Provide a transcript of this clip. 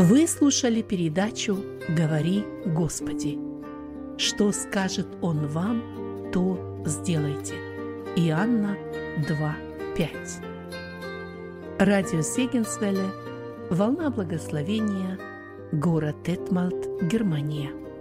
Вы слушали передачу «Говори, Господи». Что скажет Он вам, то сделайте. Иоанна 2:5. Радио Сегенсвелле, волна благословения, город Детмальд, Германия.